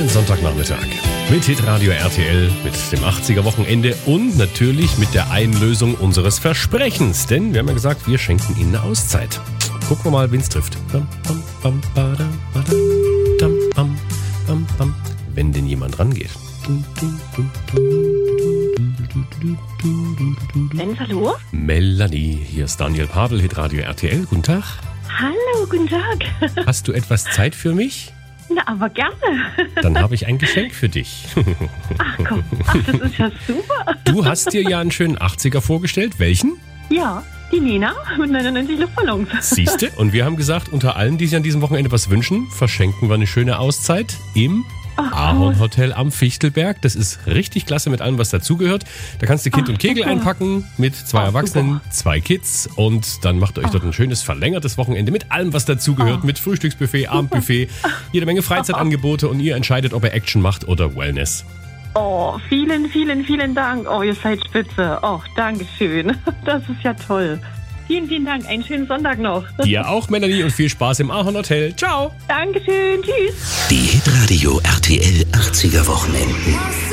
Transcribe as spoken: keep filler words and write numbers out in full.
Sonntagnachmittag mit Hitradio R T L, mit dem achtziger-Wochenende und natürlich mit der Einlösung unseres Versprechens. Denn wir haben ja gesagt, wir schenken Ihnen eine Auszeit. Gucken wir mal, wen es trifft. Wenn denn jemand rangeht. Mensch, hallo? Melanie, hier ist Daniel Pavel, Hitradio R T L. Guten Tag. Hallo, guten Tag. Hast du etwas Zeit für mich? Na, aber gerne. Dann habe ich ein Geschenk für dich. Ach komm, ach, das ist ja super. Du hast dir ja einen schönen achtziger vorgestellt. Welchen? Ja, die Nina mit neunundneunzig Luftballons. Siehste? Und wir haben gesagt, unter allen, die sich an diesem Wochenende was wünschen, verschenken wir eine schöne Auszeit im Ach, Ahornhotel am Fichtelberg. Das ist richtig klasse mit allem, was dazugehört. Da kannst du Kind Ach, und Kegel super. einpacken mit zwei Ach, Erwachsenen, super. zwei Kids und dann macht euch dort ein schönes verlängertes Wochenende mit allem, was dazugehört, Ach. mit Frühstücksbuffet, Abendbuffet, jede Menge Freizeitangebote und ihr entscheidet, ob ihr Action macht oder Wellness. Oh, vielen, vielen, vielen Dank. Oh, ihr seid spitze. Oh, danke schön. Das ist ja toll. Vielen, vielen Dank. Einen schönen Sonntag noch. Dir auch, Melanie, und viel Spaß im Ahornhotel. Ciao! Dankeschön. Tschüss. Die Hitradio R T L achtziger Wochenenden.